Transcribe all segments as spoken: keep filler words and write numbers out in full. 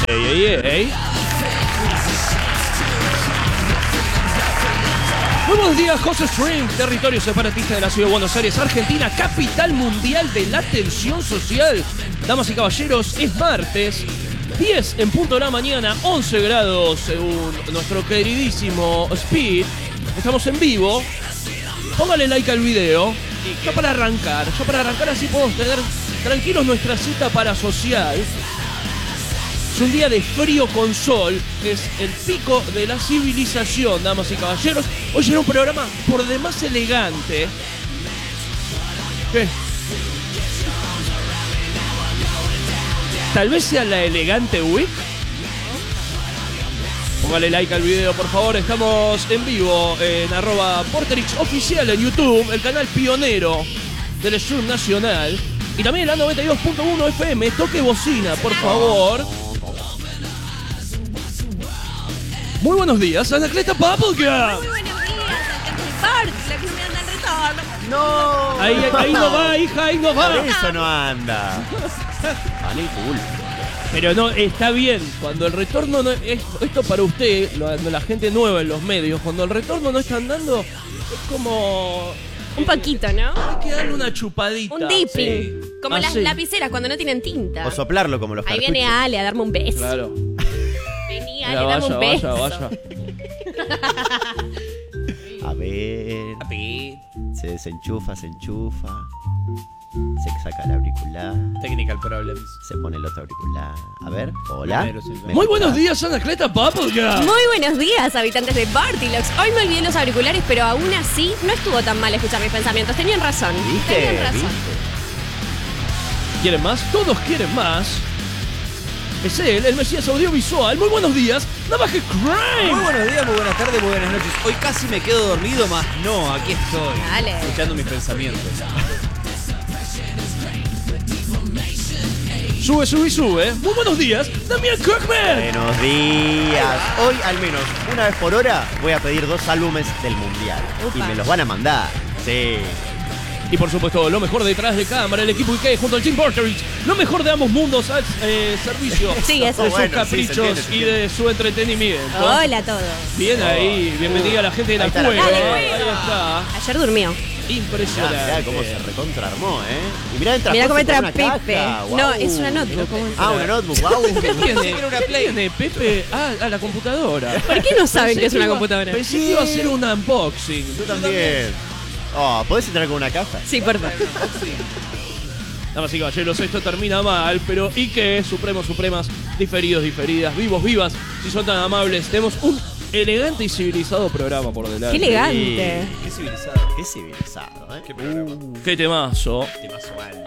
Ey, ey, ey. Muy buenos días, José String, territorio separatista de la ciudad de Buenos Aires, Argentina, capital mundial de la tensión social. Damas y caballeros, es martes, diez en punto de la mañana, once grados según nuestro queridísimo Speed. Estamos en vivo. Póngale like al video. Ya para arrancar, ya para arrancar así podemos tener tranquilos nuestra cita parasocial. Es un día de frío con sol, que es el pico de la civilización, damas y caballeros. Hoy será un programa por demás elegante. ¿Qué? Tal vez sea la elegante week. Póngale like al video, por favor. Estamos en vivo en arroba Porterix Oficial en YouTube, el canal pionero del stream nacional. Y también en la noventa y dos punto uno F M. Toque bocina, por favor. Muy buenos días, Anacleta Paprika. Muy buenos días, Bart, la que me anda en retorno. No. Ahí, ahí no va, hija, ahí no va. Por eso no anda. Vale, cool. Pero no, está bien. Cuando el retorno no es, esto para usted, lo- la gente nueva en los medios, cuando el retorno no está andando, es como... Un poquito, ¿no? Hay que darle una chupadita. Un dipping. Sí. Como las Así. lapiceras cuando no tienen tinta. O soplarlo como los Ahí cartuchos. viene Ale a darme un beso. Claro. Vení, Mira, Ale, dame vaya, un beso. vaya, vaya. A ver. Se desenchufa, se enchufa. Se saca el auricular. Technical problems. Se pone el otro auricular. A ver, hola. Primero, sí. ¿Me Muy escuchás? buenos días, Anacleta Paprika. Muy buenos días, habitantes de Bartilox. Hoy me olvidé los auriculares, pero aún así no estuvo tan mal escuchar mis pensamientos. Tenían razón. ¿Viste? Tenían razón. ¿Viste? ¿Quieren más? Todos quieren más. Es él, el Mesías audiovisual. Muy buenos días, Navaje Crime. Muy buenos días, muy buenas tardes, muy buenas noches. Hoy casi me quedo dormido, más no, aquí estoy. Dale. Escuchando mis pensamientos. Sube, sube y sube. Muy buenos días, Damián Cookman. Buenos días. Hoy, al menos una vez por hora, voy a pedir dos álbumes del mundial. Upa. Y me los van a mandar. Sí. Y por supuesto, lo mejor detrás de cámara, el equipo I K junto al Team Porterich. Lo mejor de ambos mundos al eh, servicio Sí, eso. de sus Bueno, sí, se caprichos entiende, se y entiende. de su entretenimiento. Hola a todos. Bien ahí, bienvenida a la gente de la Ahí está la cueva. Dale, cueva. Ahí está. Ayer durmió. Mirá, Impresionante. mirá cómo se recontra armó, ¿eh? Y mirá, entra Mirá cómo José entra con una Pepe. caja. No, Guau. es una notebook. ¿Cómo entra? Ah, una notebook, wow. ¿Qué tiene? era una ¿Qué Play. tiene, Pepe? Ah, a la computadora. ¿Por qué no saben Pensé que es una iba- computadora? Pensé que iba a ser un unboxing. Tú también. Oh, ¿podés entrar con una caja? Sí, por favor. Damas y caballeros, esto termina mal, pero ¿y qué? Supremos, supremas, diferidos, diferidas, vivos, vivas, si son tan amables, tenemos un elegante y civilizado programa por delante. Qué elegante. Qué civilizado. Qué civilizado, ¿eh? Qué programa. Qué temazo. Temazo mal.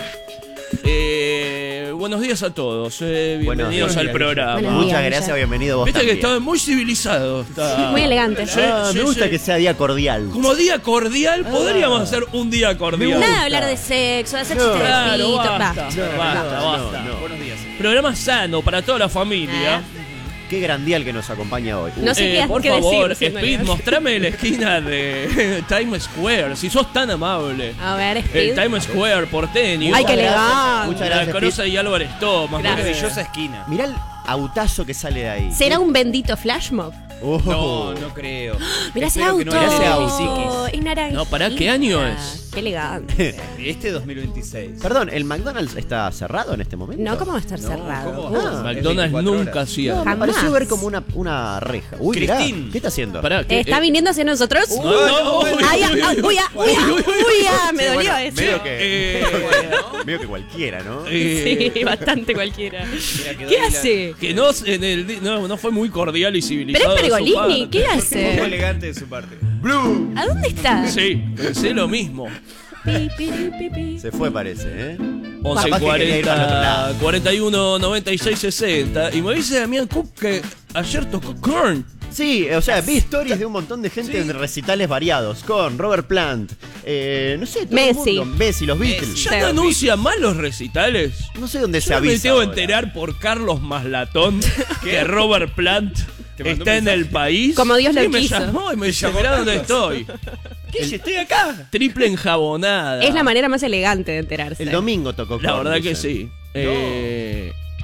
Eh, buenos días a todos, eh, Buenos bienvenidos días. al programa. Buenos Muchas días, gracias, Villa. bienvenido vos Viste que también. está muy civilizado. Está... Muy elegante. Sí, Ah, sí, me gusta sí. que sea día cordial. Como día cordial, podríamos hacer un día cordial. Nada de hablar de sexo, de hacer No. chistes de Claro, pito. basta, Va. basta, no, basta. no, no. Buenos días. Programa sano para toda la familia. Ah. Qué gran día el que nos acompaña hoy. No sé Eh, qué, por qué favor, decir. Speed, siendo mostrame la esquina de Times Square, si sos tan amable. A ver, El Speed. Times Square porteño. Ay, qué Muchas gracias. elegante. Muchas La gracias, Corosa Pete. y Álvarez Thomas. Gracias. Maravillosa esquina. Mirá el autazo que sale de ahí. ¿Será un bendito flash mob? Oh. No, no creo. Mirá ese Espero auto. que no Mirá ese era auto. de Es naranja. No, pará, ¿qué año es? Qué elegante. Este dos mil veintiséis. Perdón, ¿el McDonald's está cerrado en este momento? No, ¿cómo va a estar No, cerrado? ¿cómo? Uh. Ah. McDonald's veinticuatro nunca horas. hacía. No, me Jamás. pareció ver como una, una reja. Uy, mirá, Cristín. ¿qué está haciendo? Pará, ¿qué? ¿Está Eh, viniendo hacia nosotros? no, no, uy, Ay, uy, ay, uy, uy, ah, uy, ah, uy, ah, me Sí, dolió bueno, eso. medio que, eh, medio que cualquiera, ¿no? eh, Sí, bastante cualquiera. Mira, quedó ¿Qué ahí la- hace? Que no, en el, di- no, no fue muy cordial y Pero civilizado. es de su Pergolini, parte. ¿qué Muy hace? elegante de su parte. Blue. ¿A dónde está? Sí, pensé lo mismo. Pi, pi, pi, pi. Se fue, parece, ¿eh? once Capaz que quería ir al otro cuarenta, lado. cuarenta y uno, noventa y seis, sesenta. Y me dice Damián Cook que ayer tocó Korn. Sí, o sea, vi historias de un montón de gente Sí. en recitales variados. Con Robert Plant, eh, no sé, todo Messi. el mundo. Messi, los Beatles. Messi. ¿Ya Sí. no anuncian más los recitales? No sé dónde se Yo me avisa. tengo que ahora. enterar por Carlos Maslatón que Robert Plant Te mandó está un en mensaje. el país. Como Dios lo Sí, me quiso. llamó y me dice, llamó mirá dónde Carlos. estoy. ¿Qué? Estoy acá. Triple enjabonada. Es la manera más elegante de enterarse. El domingo tocó La Korn, verdad que dicen. sí. Eh,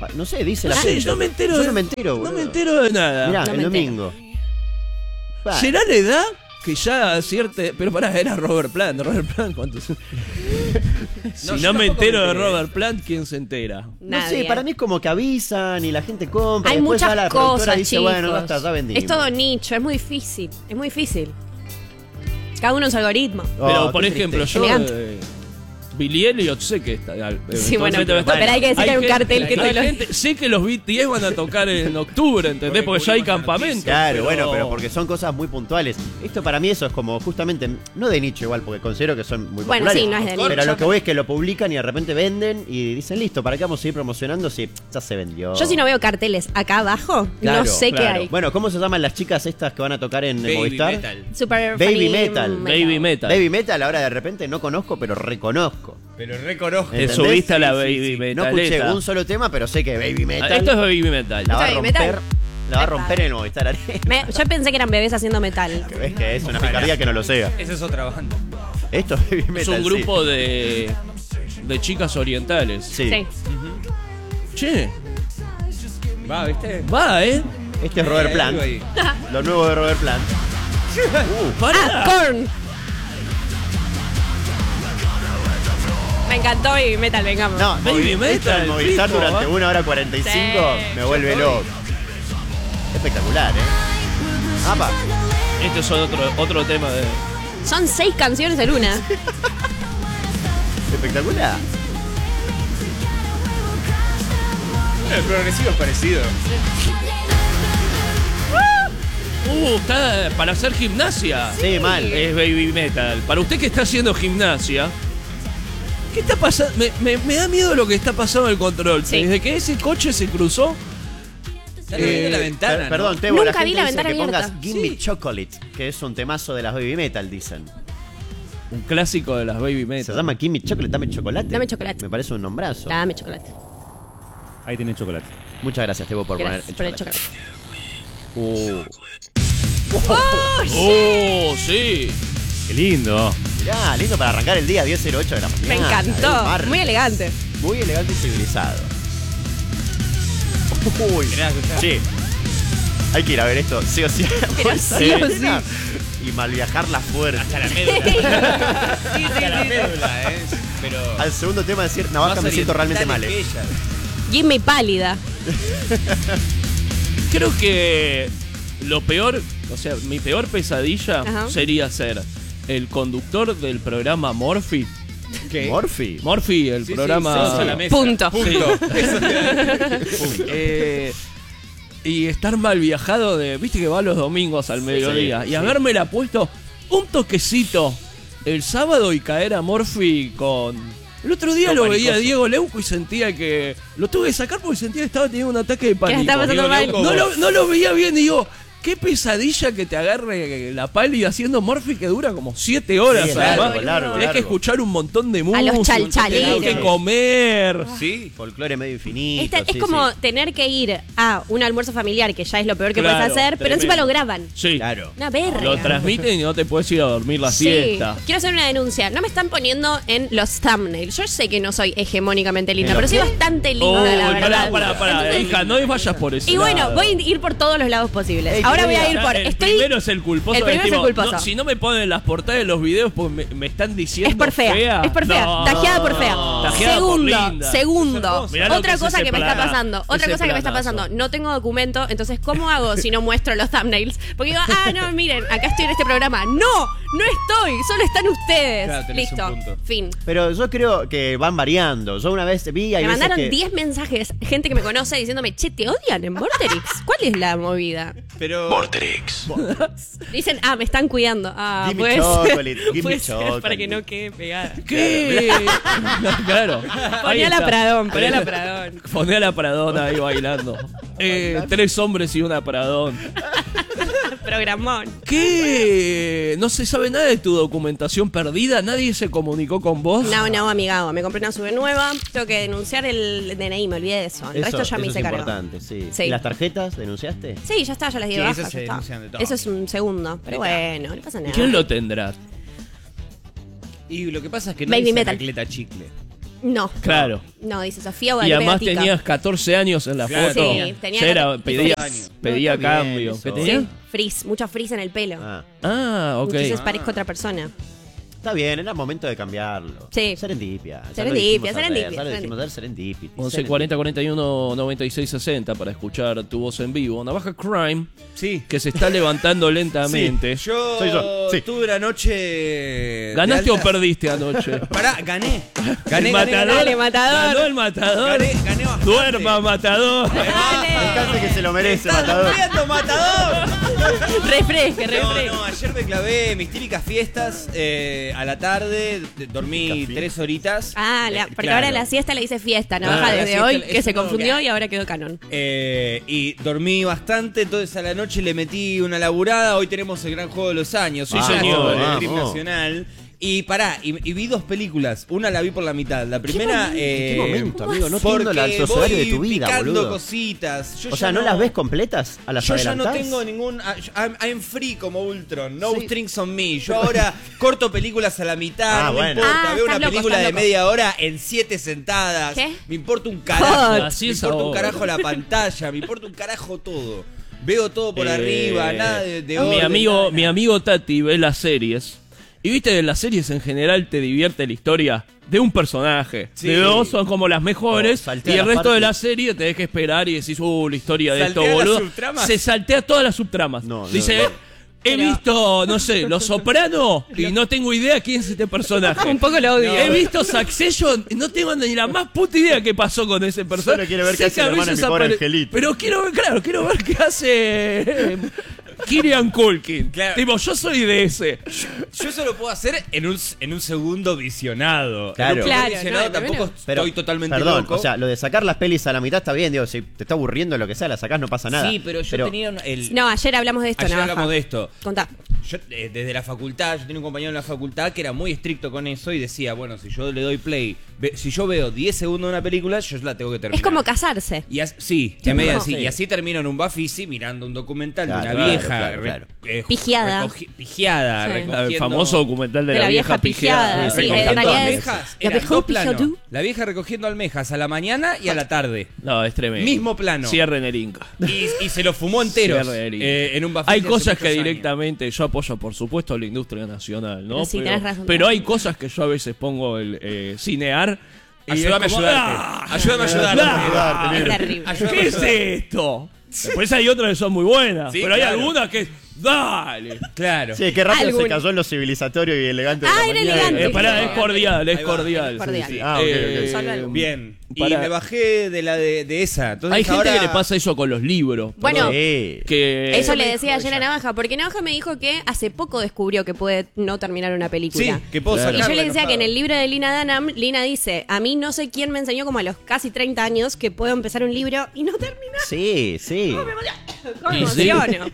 No sé, dice la No sé, fecha. no me entero Yo de- no me entero, No boludo. me entero de nada. Mirá, No el me domingo. Va. ¿Será la edad que ya cierta... Pero pará, era Robert Plant. Robert Plant, ¿cuántos? Si no, yo me tampoco entero me de enteré. Robert Plant, ¿quién se entera? No Nadie. sé, para mí es como que avisan y la gente compra. Hay después muchas ya la productora cosas, dice, chicos. bueno, basta, ya vendimos. Es todo nicho, es muy difícil. Es muy difícil. Cada uno en su algoritmo. Oh, Pero, qué por ejemplo, tristeza. yo... Elegante. eh, Billy Elliot sé que está. Sí, bueno, eventualmente va a estar. pero hay que decir que hay un gente- cartel que hay te lo- gente- Sé que los B T S van a tocar en octubre, ¿entendés? Porque ya hay campamentos. Claro, bueno, pero porque son cosas muy puntuales. Esto para mí eso es como justamente, no de nicho igual, porque considero que son muy Bueno, populares. sí, no es de nicho. Pero lo que voy es que lo publican y de repente venden y dicen, listo, ¿para qué vamos a seguir promocionando si ya se vendió? Yo si no veo carteles acá abajo, Claro, no sé claro. qué hay. Bueno, ¿cómo se llaman las chicas estas que van a tocar en Baby Movistar? Metal. Super Baby funny metal. Baby Metal. Baby Metal, ahora de repente no conozco, pero reconozco. Pero reconozco. Te ¿Entendés? subiste a la Sí, sí, Baby sí. No escuché Metaleta. un solo tema, pero sé que Baby Metal Esto es Baby Metal. la va a Baby romper, Metal. la va a Epa. romper en el Movistar Arena. Me- yo pensé que eran bebés haciendo metal. Que ves que es una picardía que no lo sea. Esa es otra banda. Esto es Baby Metal. Es un sí. grupo de, de chicas orientales. Sí. Sí. Che, Va, ¿viste? va, ¿eh? Este es Robert Ahí, Plant. ahí. Lo nuevo de Robert Plant. Uh, Pará. Ah, Korn. Me encantó Baby Metal, vengamos. no, Baby Movi- esto Metal, en Movistar Pipo, durante ¿va? una hora cuarenta y cinco Sí, me vuelve loco. Espectacular, ¿eh? Apa. Este es otro, otro tema de. Son seis canciones en una. Espectacular. El progresivo es parecido. Uh, está para hacer gimnasia. Sí, mal. Es Baby Metal. Para usted que está haciendo gimnasia, ¿qué está pasando? Me, me- me da miedo lo que está pasando en el control. Sí. Desde que ese coche se cruzó. Está abriendo la Eh, ventana. Per- ¿no? Perdón, Tebo, Nunca la gente vi la dice ventana que pongas abierta. Give Me Sí. Chocolate, que es un temazo de las Baby Metal, dicen. Un clásico de las Baby Metal. Se llama Give Me Chocolate, dame chocolate. Dame chocolate. Me parece un nombrazo. Dame chocolate. Ahí tiene chocolate. Muchas gracias, Tebo, por Gracias por poner el chocolate. Uh, Oh, sí. Qué lindo. mirá, lindo para arrancar el día diez cero ocho de la mañana. Me de un encantó. martes. Muy elegante. Muy elegante y civilizado. Uy, Mirá, escuchá. che. Hay que ir a ver esto, sí o sí. Pero sí o sí. Y malviajar la fuerza. Hasta la médula. Hasta la médula, ¿eh? Pero. Al segundo tema decir, Navaja, me siento realmente mal. eh. Give me pálida. Creo que lo peor, o sea, mi peor pesadilla Ajá. sería ser el conductor del programa Morphy. ¿Qué? Morphy. Morphy, el Sí, sí, programa. ceros a la mesa. Punto. Punto. Eh, y estar mal viajado de. Viste que va los domingos al mediodía. sí, y sí. habérmela puesto un toquecito el sábado y caer a Morphy con. El otro día Todo lo veía a panicoso. Diego Leuco y sentía que. Lo tuve que sacar porque sentía que estaba teniendo un ataque de pánico. estaba pasando Diego mal. Leuco. No lo, no lo veía bien y digo. Qué pesadilla que te agarre la pálida haciendo Morphy que dura como siete horas. Sí, es además. largo, largo, Tenés que largo. escuchar un montón de música. los chalchaleros. Tenés que comer. Sí. Folclore medio infinito. Esta- sí, es como sí. tener que ir a un almuerzo familiar, que ya es lo peor que Claro, puedes hacer, pero encima tremendo. lo graban. Sí. Claro. Una verga. Lo transmiten y no te puedes ir a dormir la Sí. siesta. Quiero hacer una denuncia. No me están poniendo en los thumbnails. Yo sé que no soy hegemónicamente linda, ¿En pero los soy qué? bastante linda, Oh, la verdad. pará, pará, pará. Entonces- Hija, no vayas por eso. y bueno, voy a ir por todos los lados posibles. Ey, Ahora que voy a diga, ir por. El Estoy. primero es el culposo. El primero es el tipo, culposo. no, si no me ponen las portadas de los videos, pues me, me están diciendo. Es por fea, es por fea, No, tajeada por fea. tajeada por Segundo, linda. segundo. Mirá lo Otra que es cosa ese que me está plana- pasando, otra ese cosa que me está planazo. pasando, no tengo documento, entonces ¿cómo hago si no muestro los thumbnails? Porque digo, ah, no, miren, acá estoy en este programa. No, no estoy, solo están ustedes. Claro, tenés Listo, un punto. fin. Pero yo creo que van variando. Yo una vez vi, hay Me veces mandaron que... diez mensajes, gente que me conoce diciéndome, che, ¿te odian en Vorterix? ¿Cuál es la movida? Pero. Dicen, ah, me están cuidando. Ah, Give me puede chocolate, ser, give me puede ser chocolate. para que no quede pegada. ¿Qué? claro. Ahí Ponía la está. Pradón, ponía la Pradón. Poné a la Pradón ahí bailando. Eh, tres hombres y una Pradón. Programón. ¿Qué? ¿No se sabe nada de tu documentación perdida? ¿Nadie se comunicó con vos? No, no, amigado. Me compré una sube nueva. Tengo que denunciar el D N I, me olvidé de eso. El Eso, resto ya me eso hice es cargo. importante, sí. Sí. ¿Y las tarjetas denunciaste? Sí, ya está, ya las di de Sí, baja. esas se ya está. denuncian de todo. Eso es un segundo. Pero bueno, no pasa nada. ¿Quién lo tendrá? Y lo que pasa es que no Baby dice metal. Anacleta chicle. No. Claro. No, dice Sofía Y además Valvetica. tenías catorce años en la Claro. foto. Sí, tenía Ya era, catorce pedía, años. pedía No, está bien cambio. eso. ¿Qué tenía? Sí, frizz, mucho frizz en el pelo. Ah, Ah, ok. Entonces parezco otra persona. está bien, era momento de cambiarlo. Sí. Serendipia. Ya lo Serendipia, dijimos ayer, serendipia, Ya lo dijimos ayer, serendipia. once cuarenta cuarenta y uno noventa y seis sesenta para escuchar tu voz en vivo. Navaja Crime, Sí. que se está levantando lentamente. Yo, Soy yo, sí. tuve una noche. ¿Ganaste de o alta- perdiste anoche? Pará, gané. El Gané, gané, matador. Dale, matador. Ganó el matador. gané, gané bastante. Duerma, matador. Me encanta que se lo merece, ¡Estás matador. durmiendo, matador! Refresque, No, refresque. no, ayer me clavé mis típicas fiestas eh, a la tarde, de- dormí Típicas tres horitas. Ah, la- Eh, porque claro. ahora la siesta le dice fiesta, ¿no? Ah, Baja la desde siesta hoy, es que se un nuevo confundió que- y ahora quedó canon. Eh, y dormí bastante, entonces a la noche le metí una laburada. Hoy tenemos el gran juego de los años. Sí, Hoy señor. tenemos el Vamos. Trip Nacional. Y pará, y, y vi dos películas. Una la vi por la mitad. La primera. momento? eh, ¿En qué momento, amigo? No porque entiendo la- el horario de tu voy vida, picando boludo. cositas. Yo O ya sea, ¿no las ves completas a las Yo ya no adelantás? tengo ningún. I'm, I'm free como Ultron. No Sí. strings on me. Yo ahora corto películas a la mitad. Ah, no bueno. me importa. Ah, Veo estás una loco, película estás de loco. media hora en siete sentadas. ¿Qué? Me importa un carajo. Así me es importa un ahora. carajo la pantalla. Me importa un carajo todo. Veo todo por Eh, arriba. Nada de, de mi orden, amigo, nada, mi nada. amigo Tati ve las series. Y viste, en las series en general te divierte la historia de un personaje. Sí. De dos son como las mejores. Oh, saltea y el las resto de partes. la serie te deja esperar y decís, uh, la historia de ¿Saltea esto, las boludo. subtramas? Se saltea todas las subtramas. No, no, Dice, no. he visto, no sé, Los Soprano y no tengo idea quién es este personaje. Un poco lo odio. He visto Succession y no tengo ni la más puta idea qué pasó con ese personaje. Solo quiero ver Sé qué hace que a la hermana de veces mi pobre apare- angelito. Pero quiero ver, claro, quiero ver qué hace eh, Kieran Culkin. Claro. Tipo, yo soy de ese. Yo eso lo puedo hacer en un, en un segundo visionado. Claro. En un Claro, visionado no, tampoco no. Pero, estoy totalmente perdón, loco. o sea, lo de sacar las pelis a la mitad está bien, digo, si te está aburriendo lo que sea, la sacás, no pasa nada. Sí, pero yo tenía un- el. No, ayer hablamos de esto, Ayer Navaja. hablamos de esto. Contá. Yo, eh, desde la facultad, yo tenía un compañero en la facultad que era muy estricto con eso y decía, bueno, si yo le doy play, ve- si yo veo diez segundos de una película, yo la tengo que terminar. Es como casarse. Y as- sí, Sí, en medio no. así. Sí. Y así termino en un Bafisi mirando un documental Claro, de una claro, vieja claro, re- claro. eh, Pigiada. recogi- pigiada. Sí. recogiendo- El famoso documental de, De la vieja pigiada, Sí, sí, con en tanto- realidad es- almejas. La Era vieja dos planos. pijadú. La vieja recogiendo almejas a la mañana y a la tarde. No, es tremendo. Mismo plano. Cierren el Inca. Y, y se lo fumó enteros Cierren el Inca. eh, en un Bafisi Hay hace cosas muchos que años. directamente yo apoyo, por supuesto, la industria nacional, ¿no? Pero sí, pero, tenés razón. pero hay cosas que yo a veces pongo el eh, cinear. y Ayúdame a es como, ayudarte. ¡ah! Ayúdame a ayudarte. ¡Ah! Ayúdame a Es terrible. Ayúdame ¿Qué a es ayudarte. esto? Después hay otras que son muy buenas, Sí, pero hay claro. algunas que. ¡Dale! Claro. Sí, qué rápido Alguna. se cayó en lo civilizatorio y elegante de Ah, la era mañana. elegante. Eh, pará, es Ahí cordial, es Ahí va. cordial. Es cordial. sí, sí. Ah, ok, ok. Eh, Solo algo. Bien. Y Para- me bajé de la de, de esa. Entonces Hay gente ahora- que le pasa eso con los libros. Bueno, Sí. que Eso me le dijo decía ayer a ella. Navaja, porque Navaja me dijo que hace poco descubrió que puede no terminar una película. Sí, que puedo Claro. Y sacarla yo le decía enojado. que en el libro de Lina Dunham, Lina dice, a mí no sé quién me enseñó como a los casi treinta años que puedo empezar un libro y no terminar. Sí, sí. ¿Cómo me Y sí, emociono?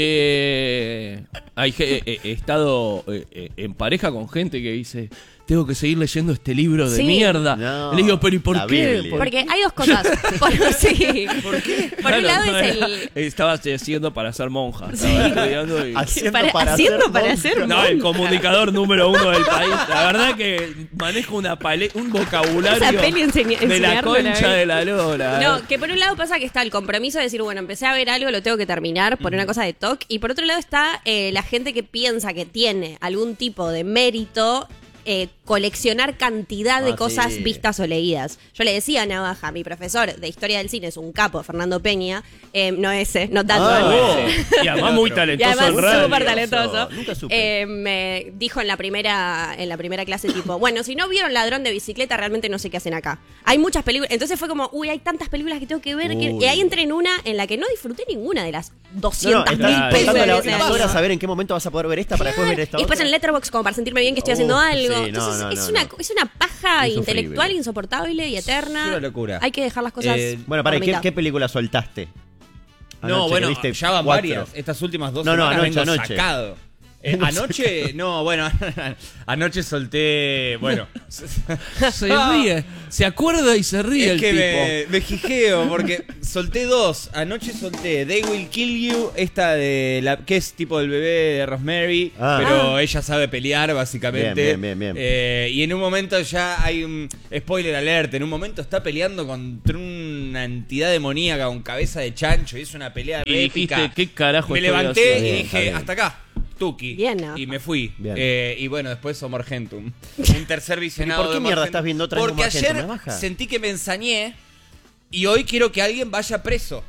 eh, hay, ge- eh, he estado eh, eh, en pareja con gente que dice, tengo que seguir leyendo este libro de Sí. mierda. No, Le digo, pero ¿y por la qué? Biblia. ¿Por Porque hay dos cosas. Por, sí. ¿Por qué? Por un Claro, lado no, es era- el... Estaba haciendo para ser monja. Estaba estudiando y- Haciendo Para- para haciendo hacer para monja. hacer No, el monja. comunicador número uno del país. La verdad que manejo una pale un vocabulario Esa peli enseña- de la enseñármela, concha ¿eh? de la lora. No, que por un lado pasa que está el compromiso de decir, bueno, empecé a ver algo, lo tengo que terminar por una cosa de T O C. Y por otro lado está eh, la gente que piensa que tiene algún tipo de mérito eh, coleccionar cantidad de Ah, cosas sí. vistas o leídas. Yo le decía a Navaja, mi profesor de historia del cine es un capo, Fernando Peña, eh, no ese, no tanto. Ah, Oh, ese. y además muy Y talentoso además en radio. súper talentoso. Nunca supe. Eh, me dijo en la primera en la primera clase tipo, bueno, si no vieron Ladrón de Bicicleta, realmente no sé qué hacen acá. Hay muchas películas. Entonces fue como, uy, hay tantas películas que tengo que ver. Que... Uy. Y ahí entré en una en la que no disfruté ninguna de las No, no, doscientas mil estás películas contando películas. la- de ese las año. horas a ver en qué momento vas a poder ver esta para después ver esta Y después otra. en Letterboxd como para sentirme bien que estoy haciendo Uh, algo. sí, no, Entonces no, es, no, una, no. es una paja Es intelectual sufrible. insoportable y eterna. Es una locura. Hay que dejar las cosas. Eh, Bueno, para, por ¿qué, mitad. ¿qué película soltaste? No, Anoche, bueno, que viste ya van cuatro. varias. Estas últimas dos No, no, semanas anoche, vengo anoche. sacado. Eh, anoche, no, bueno, anoche solté, bueno. Se ríe, se acuerda y se ríe Es el que tipo. me, me jijeo porque solté dos. Anoche solté They Will Kill You, esta de la que es tipo el bebé de Rosemary, Ah. pero ella sabe pelear básicamente. Bien, bien, bien, bien. Eh, y en un momento ya hay un spoiler alert. En un momento está peleando contra una entidad demoníaca con cabeza de chancho y es una pelea Y dijiste, épica. ¿qué carajo Me estoy levanté haciendo? y Bien, dije, está bien. hasta acá. Tuki. Bien, ¿no? Y me fui. Bien. Eh, y bueno, después Omar Gentum. Un tercer visionado. ¿Y por qué de Omar mierda Gentum. estás viendo otra vez Porque Omar Gentum? ayer ¿Me baja? sentí que me ensañé y hoy quiero que alguien vaya preso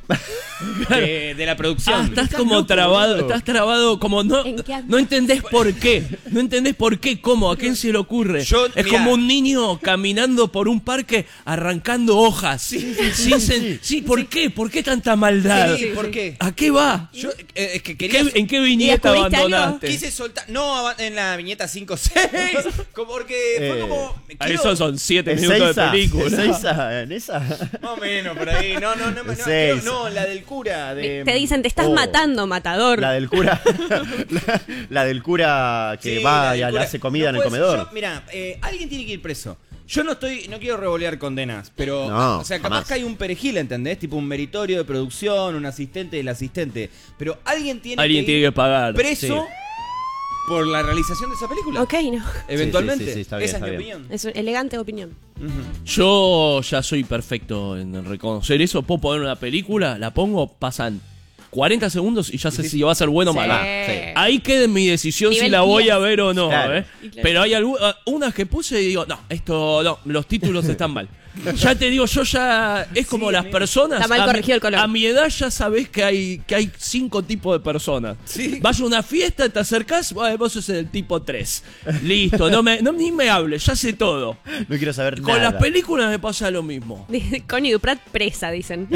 de, de la Ah, producción. estás como trabado, boludo. estás trabado, como no, ¿En qué no entendés por qué, no entendés por qué, cómo, a quién se le ocurre. Yo, es mirá. como un niño caminando por un parque arrancando hojas. Sí, sí, sí, sí, ¿por qué? ¿Por qué tanta maldad? Sí, ¿por qué? ¿A qué va? Yo, eh, es que quería... ¿Qué- ¿En qué viñeta descubriste algo? abandonaste? Quise soltar... No, ava- en la viñeta cinco seis. Como porque fue Eh, como... A quiero- eso son siete ¿Es minutos de Seiza? película. ¿Es Seiza en esa? Más o menos, por ahí. No, no, no. no, Es no, seis. quiero- no, la del cura. De... Te dicen, te estás Oh. matando, matador. La del cura. la, la del cura que Sí, va la y del le cura. hace comida No en el puede- comedor. yo- Mira, eh, alguien tiene que ir preso. Yo no estoy, no quiero revolear condenas, pero, No, o sea, capaz jamás. que hay un perejil, ¿entendés? Tipo un meritorio de producción, un asistente del asistente. Pero alguien tiene Alguien que ir tiene que pagar. preso Sí. por la realización de esa película. Ok, no. Eventualmente. Sí, sí, sí, está bien, esa está es mi bien. opinión. Es una elegante opinión. Ujú. Yo ya soy perfecto en reconocer eso. Puedo poner una película, la pongo, pasan cuarenta segundos y ya sé si va a ser bueno o Sí. mala. Sí. Ahí queda mi decisión Nivel si la voy diez. a ver o no. Claro. ¿eh? Pero hay algunas unas que puse y digo, no, esto no, los títulos están mal. Ya te digo, yo ya es como Sí, las amigo. personas. Está mal a mi- corregido el color. A mi edad ya sabés que hay, que hay cinco tipos de personas. Sí. Vas a una fiesta, te acercás, bueno, vos sos el tipo tres. Listo, no me, no, ni me hables, ya sé todo. No quiero saber Con nada. las películas me pasa lo mismo. Connie Duprat presa, dicen.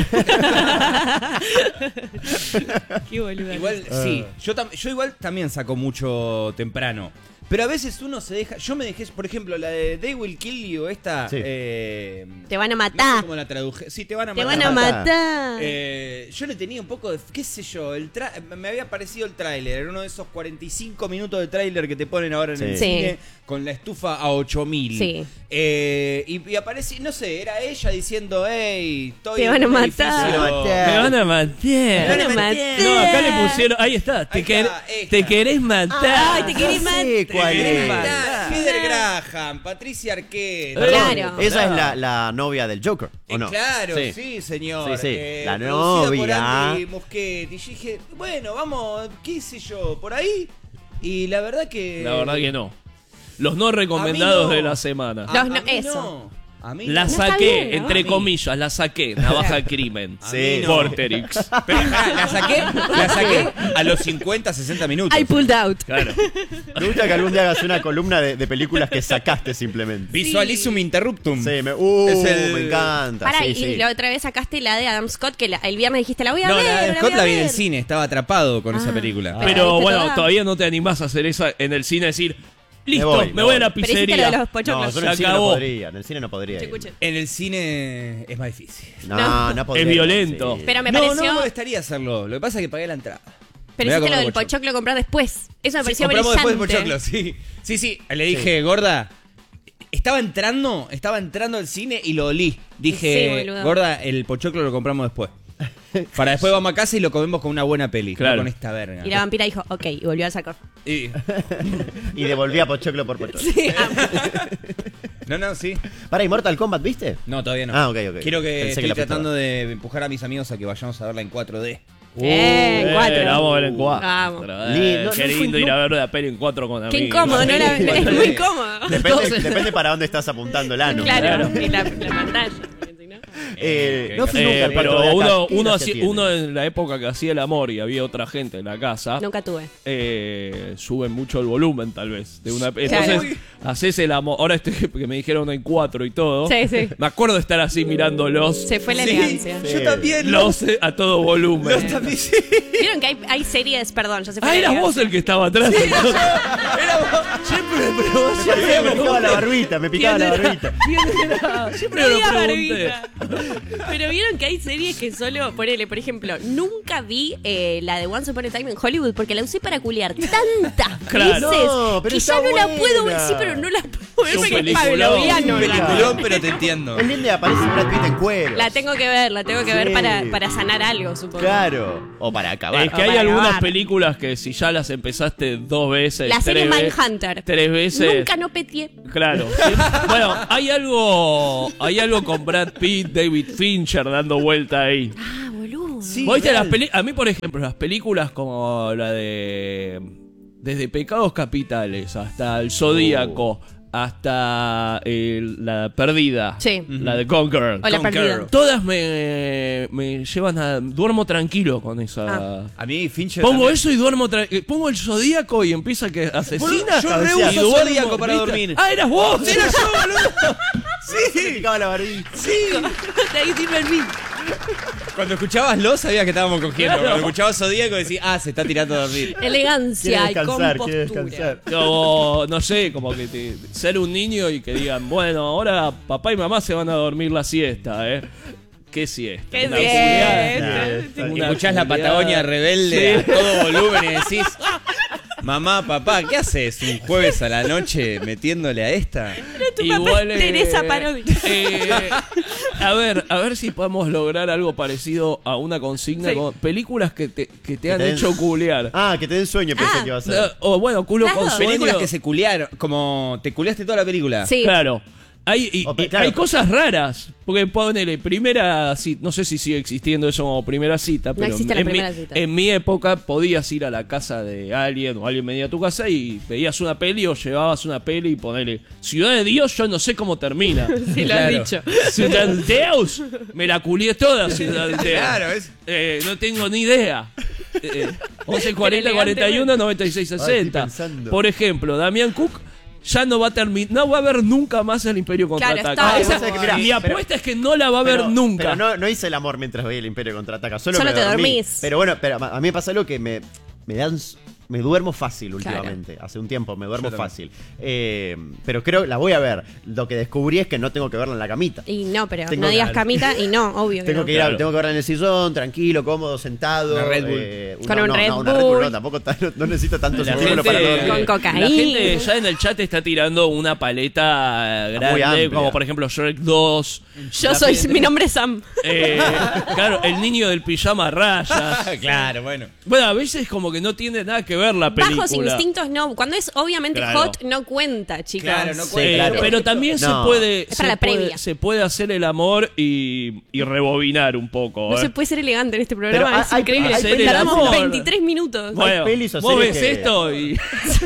Qué boludo. Igual, sí. Yo, tam- yo igual también saco mucho temprano. Pero a veces uno se deja. Yo me dejé, por ejemplo, la de They Will Kill You, esta. Sí. Eh, Te van a no sé matar. cómo la traduje. Sí, te van a Te matar. van a matar. matar. Eh, yo le tenía un poco de, qué sé yo, el tra- me había parecido el tráiler, era uno de esos cuarenta y cinco minutos de tráiler que te ponen ahora en el Sí. cine Sí. con la estufa a ocho mil. Sí. Eh, y, y aparece, no sé, era ella diciendo, hey, estoy Te en van a un matar. edificio". Te van a matar. Me van a matar. Te van a matar. No, acá le pusieron. Ahí está. Te, Ahí quer- está, esta. te querés matar. Ay, te querés Ya matar. sé cuál Te querés es. matar. Heather Graham, Patricia Arquette. Perdón, Claro. esa es la, la novia del Joker, ¿o Eh, no? Claro, sí, Sí. señor. Sí, sí, Eh, la producida por novia. Andy Muschietti. Y yo dije, bueno, vamos, qué sé yo, por ahí. Y la verdad que. La verdad que no. Los no recomendados A mí no. de la semana. A, Los a no- mí eso. no. A mí La no. está saqué, bien, ¿no? entre A mí. comillas, la saqué. Navaja crimen. A Sí. mí no. Porterix. Pero, ah, la saqué, la saqué a los cincuenta, sesenta minutos. I pulled out. Claro. Me gusta que algún día hagas una columna de, de películas que sacaste simplemente. Visualizum interruptum. Sí, me, uh, Es el- me encanta. Pará, sí, y sí. la otra vez sacaste la de Adam Scott, que la- el viernes dijiste, la voy a No, ver. la de la Scott voy a la vi en el ver. cine, estaba atrapado con Ah. esa película. Pero Pero viste bueno, toda. todavía no te animás a hacer esa en el cine, decir, listo, Me voy, me me voy a voy. la Pero hiciste lo de pizzería. los No, pochoclos. yo en el Se cine no acabó. podría. En el cine no podría. ir. Escuchen. En el cine es más difícil. No, No. no, podría. Es violento. sí. Pero me no, pareció. no me molestaría hacerlo. Lo que pasa es que pagué la entrada. Pero Me voy a hiciste lo comer del pochoclo. pochoclo comprar después. Eso me Sí, pareció compramos después brillante. de pochoclo, sí. Sí, sí. Le dije, gorda, estaba entrando, estaba entrando al cine y lo olí. Dije, Sí, boludo. gorda, el pochoclo lo compramos después. Para después vamos a casa y lo comemos con una buena peli. Claro. No con esta verga. Y la vampira dijo, ok, y volvió a sacar. Y- Y devolví a Pochoclo por Pochoclo. no, no, sí. Para, ¿y Mortal Kombat viste? No, todavía no. Ah, ok, ok. Quiero que Pensé que estoy la fuiste tratando de empujar a mis amigos a que vayamos a verla en cuatro D. Eh, en cuatro. la vamos a ver en cuatro. Vamos. Eh, Lindo, qué no fui- lindo ir no- a ver la peli en cuatro con amigos. Qué incómodo, ¿no? La- Sí, es sí. muy cómodo. Depende, Entonces- depende para dónde estás apuntando el ano. Claro, y la, la pantalla. si no. Eh, Eh, no fui Eh, nunca al pero cuatro D acá. uno, ¿Qué uno, gracia hacía- tiene? uno en la época que hacía el amor y había otra gente en la casa, Nunca tuve. eh, suben mucho el volumen tal vez. De una, Claro. entonces, haces el amor. Ahora este que me dijeron en cuatro y todo. Sí, sí. Me acuerdo de estar así mirándolos. Se fue la Sí, elegancia. yo también. Los eh, a todo volumen. Los también, sí. Vieron que hay, hay series, perdón, ya se fue Ah, la eras elegancia. vos el que estaba atrás. Era vos. Siempre me pregunté. Me picaba la barbita, me picaba la barbita. ¿Quién era? Siempre me lo Tenía pregunté. barbita. Pero vieron que hay series que solo, ponele, por ejemplo, nunca vi eh, la de Once Upon a Time en Hollywood porque la usé para culiar tantas Claro. veces No, pero que ya está no la puedo ver. buena. Sí, pero no la puedo ver Es un porque es peliculón. pavloviano. Un la- peliculón, pero te entiendo. Es lindo y aparece Brad Pitt en cuero. La tengo que ver, la tengo que ver Sí. para, para sanar algo, supongo. Claro. O para acabar. Es que hay para algunas grabar. películas que si ya las empezaste dos veces, La serie tres veces, Mindhunter. tres veces, Nunca no petié. claro. Bueno, hay algo, hay algo con Brad Pitt, David Fincher dando vuelta ahí. Ah, boludo. Sí, ¿Vos viste real. las peli- a mí, por ejemplo, las películas como la de desde Pecados Capitales hasta El Zodíaco, hasta el- la Perdida, Sí. la de Conqueror. O la Conqueror. perdida. Todas me, me llevan a duermo tranquilo con esa. Ah. A mí Fincher Pongo también. eso y duermo tra- eh, pongo el Zodíaco y empieza que asesina. Yo re y uso duermo, Zodíaco para ¿viste? dormir. Ah, eras vos. ¡Era yo, boludo! Sí, se picaba la barbilla. David Silverman. Cuando escuchabas Lo, sabías que estábamos cogiendo. Claro. Cuando escuchabas Zodíaco, decías, ah, se está tirando a dormir. Elegancia y Quiere descansar, quiere compostura. descansar. O, no sé, como que te- ser un niño y que digan, bueno, ahora papá y mamá se van a dormir la siesta, ¿eh? ¿Qué siesta? Qué Una siesta. culiada. Y Una escuchás la culiada. Patagonia rebelde Sí. a todo volumen y decís, mamá, papá, ¿qué haces un jueves a la noche metiéndole a esta? Tu papá es Teresa Parodi. eh, a ver, a ver si podemos lograr algo parecido a una consigna Sí. con películas que te, que te Que han te den- hecho culear. Ah, que te den sueño, pensé Ah. que iba a ser. No, o bueno, culo Las con dos. sueño. Películas que se culearon, como te culeaste toda la película. Sí. Claro. Hay, y- O, pe- y claro. hay cosas raras. Porque ponele, primera cita. No sé si sigue existiendo eso como primera cita. Pero existe la en, primera mi, cita. en mi época podías ir a la casa de alguien o alguien venía a tu casa y veías una peli o llevabas una peli y ponele Ciudad de Dios, yo no sé cómo termina. Sí, lo has Claro. dicho. Ciudad de Dios, me la culié toda Ciudad de Dios. Claro, es- Eh, no tengo ni idea. Eh, once cuarenta cuarenta y uno noventa y seis Ay, estoy sesenta. pensando. Por ejemplo, Damián Cook ya no va a terminar, no va a ver nunca más el Imperio Claro, Contraataca. está- Ah, Esa- vos sabés que, mirá, mi pero- apuesta es que no la va a ver Pero- nunca. Pero no, no hice el amor mientras veía el Imperio Contraataca. Solo, Solo me te dormí. dormís. Pero bueno, pero a mí me pasa algo que me, me dan. Me duermo fácil últimamente. Hace un tiempo me duermo Yo también. fácil. Eh, pero creo la voy a ver. Lo que descubrí es que no tengo que verla en la camita. Y no, pero Tengo no que- digas camita y no, obvio que Tengo no. que ir a- Claro. tengo que verla en el sillón, tranquilo, cómodo, sentado. Una Red Bull. eh, Con no, un no, Red no, una Red Bull Bull. no, tampoco ta- no, no necesito tanto La estímulo para no gente, dormir. Con cocaína. la gente ya en el chat está tirando una paleta Muy grande, amplia. como por ejemplo Shrek dos. Yo La soy, gente- mi nombre es Sam. eh, claro, el niño del pijama a rayas. claro, bueno. Bueno, a veces como que no tiene nada que ver la película. Bajos instintos no. Cuando es obviamente Claro. hot, no cuenta, chicos. Claro, no Sí, cuenta. Eh, claro. Pero también No. se puede Es se, para la puede previa. se puede hacer el amor y, y rebobinar un poco. No ¿eh? se puede ser elegante en este programa, Pero es hay- increíble. hay pelis- Tardamos amor. veintitrés minutos Bueno, pelis o vos ves series que- esto y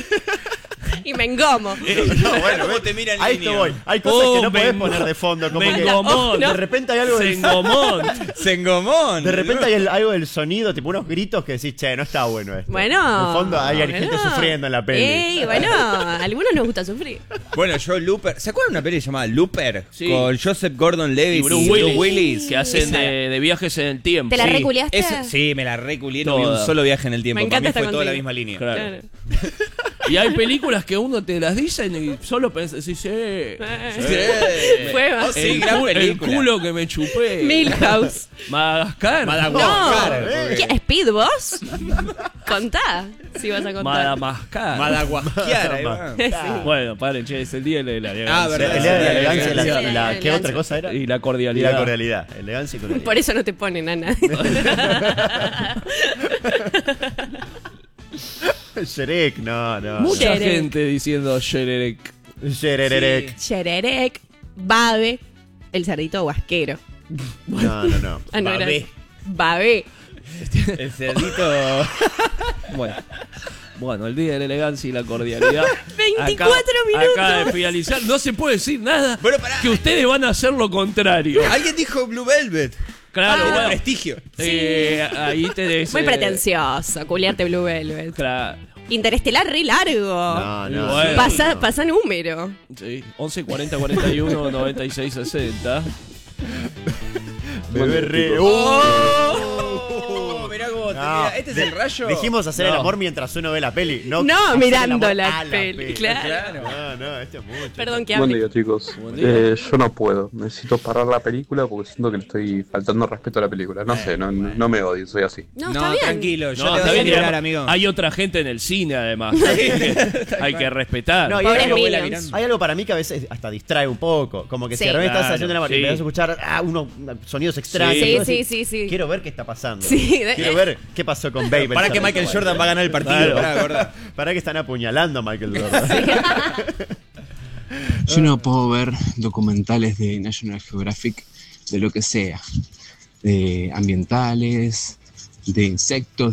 y me engomo. No, bueno, ¿Cómo te mira el a esto niño? voy. Hay cosas Oh, que no podés vengo- poner de fondo. Como que Vengomón. de repente hay algo del Sengomón. Sengomón. De repente hay el- algo del sonido, tipo unos gritos que decís, che, no está bueno esto. Bueno. En el fondo hay bueno. gente sufriendo en la peli. Ey, bueno, a algunos nos gusta sufrir. Bueno, yo Looper. ¿Se acuerdan de una peli llamada Looper? Sí. Con Joseph Gordon-Levitt Y y Bruce Bruce Willis, Willis. que hacen Esa. de, de viajes en el tiempo. ¿Te la Sí. reculeaste? Esa- sí, me la reculié, no vi Toda. un solo viaje en el tiempo. Me Para mí encanta fue estar toda la contigo. misma línea. Claro. Claro. Y hay películas que uno te las dicen y solo pensás, sí, sí. Sí. Fue Oh, sí, el, gran cu- el película. culo que me chupé. Milhouse. Madagascar. Madagascar. No. porque- ¿Qué, ¿Speed vos? Contá, si vas a contar. Madagascar. Madagascar. ahí va. Sí. Bueno, paren, che, es el día de la elegancia. Ah, verdad. El día de la Sí, elegancia y la, sí, y sí, la- sí, ¿qué elegancia. otra cosa era? Y la Y cordialidad. la cordialidad. Elegancia y cordialidad. Por eso no te ponen a nadie. Shrek, no, no. Mucha Sherek. gente diciendo Sherek. Shererek. Shererek, Babe, el cerdito guasquero. No, no, no. Ah, no, era- Babé. Babe. El cerdito. Bueno. Bueno, el día de la elegancia y la cordialidad. veinticuatro Acá- minutos. Acaba de finalizar. No se puede decir nada Bueno, pará. que ustedes van a hacer lo contrario. Alguien dijo Blue Velvet. Claro, Ah. bueno. Prestigio. Eh, ahí tenés. Muy eh, pretencioso, culiarte Blue Velvet. Claro. Interestelar re largo. No, Y no. bueno. Pasa, pasa número. Sí, once cuarenta cuarenta y uno noventa y seis sesenta. Bebé re. Oh, mirá cómo te No. mira. este es el rayo. Dijimos hacer el No. amor mientras uno ve la peli. No, No, hacer el mirando amor la a peli, claro. Claro. No, no, esto es mucho. Perdón que Buen hable. día, chicos. Buen día. Eh, yo no puedo. Necesito parar la película porque siento que le estoy faltando respeto a la película. No sé, no, no me odio, soy así. No, No, está bien. tranquilo, yo No, te está voy a bien, tirar, y amigo. hay otra gente en el cine, además. Hay que, hay que respetar. No, y Pobres hay algo, Minions. mirando. hay algo para mí que a veces hasta distrae un poco. Como que Sí. si de repente estás Claro, haciendo una sí. y empezás a escuchar ah, unos sonidos extraños. Sí. y vos Sí, decís, sí, sí, sí. Quiero ver qué está pasando. Sí, de- Quiero ver qué pasó con Babe. Para que Michael Jordan va a ganar el partido. Claro. Pará, gorda. Para que están apuñalando a Michael Jordan. Yo no puedo ver documentales de National Geographic de lo que sea, de ambientales, de insectos,